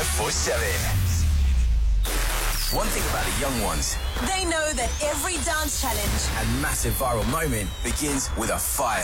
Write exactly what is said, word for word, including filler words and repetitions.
five four seven. One thing about the young ones, they know that every dance challenge and massive viral moment begins with a fire